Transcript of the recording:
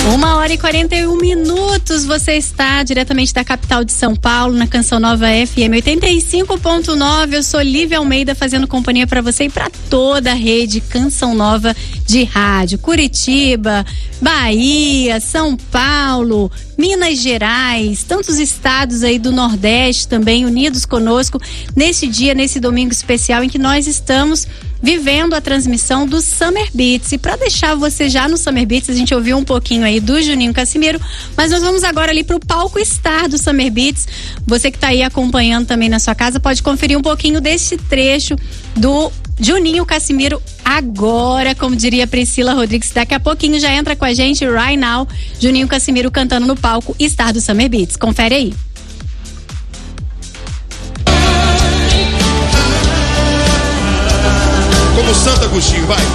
1h41. Você está diretamente da capital de São Paulo, na Canção Nova FM 85.9. Eu sou Lívia Almeida, fazendo companhia para você e para toda a rede Canção Nova de rádio. Curitiba, Bahia, São Paulo, Minas Gerais, tantos estados aí do Nordeste também unidos conosco nesse dia, nesse domingo especial em que nós estamos vivendo a transmissão do Summer Beats. E para deixar você já no Summer Beats, a gente ouviu um pouquinho aí do Juninho Casimiro, mas nós vamos agora ali pro palco Star do Summer Beats. Você que tá aí acompanhando também na sua casa pode conferir um pouquinho desse trecho do Juninho Casimiro agora, como diria Priscila Rodrigues. Daqui a pouquinho já entra com a gente, right now, Juninho Casimiro cantando no palco Star do Summer Beats. Confere aí. Como Santo Agostinho, vai.